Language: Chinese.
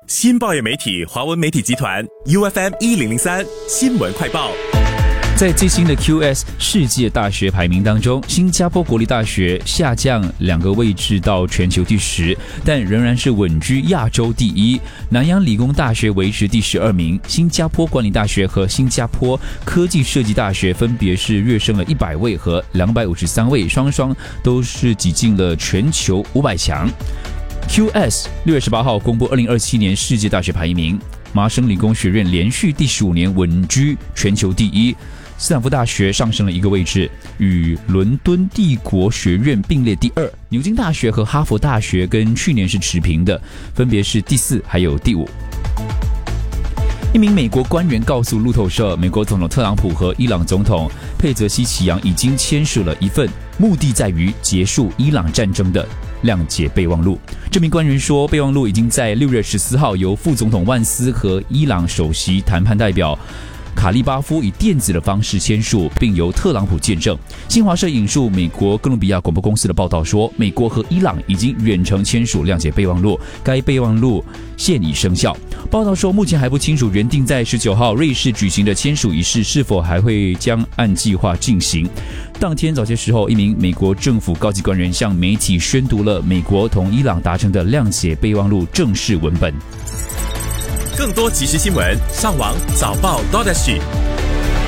新报业媒体华文媒体集团 UFM1003 新闻快报。 在最新的 QS 世界大学排名当中，新加坡国立大学下降2个位置到全球第10，但仍然是稳居亚洲第1。南洋理工大学维持第12名，新加坡管理大学和新加坡科技设计大学分别是跃升了100位和253位，双双都是挤进了全球500强。QS 6月18号公布2027年世界大学排名，麻省理工学院连续第15年稳居全球第1。斯坦福大学上升了1个位置，与伦敦帝国学院并列第2。牛津大学和哈佛大学跟去年是持平的，分别是第4还有第5。一名美国官员告诉路透社，美国总统特朗普和伊朗总统佩泽西奇扬已经签署了一份目的在于结束伊朗战争的谅解备忘录。这名官员说，备忘录已经在6月14号由副总统万斯和伊朗首席谈判代表卡利巴夫以电子的方式签署，并由特朗普见证。新华社引述美国哥伦比亚广播公司的报道说，美国和伊朗已经远程签署谅解备忘录，该备忘录现已生效。报道说，目前还不清楚原定在19号瑞士举行的签署仪式是否还会将按计划进行。当天早些时候，一名美国政府高级官员向媒体宣读了美国同伊朗达成的谅解备忘录正式文本。 更多即时新闻，上网早报 .SG。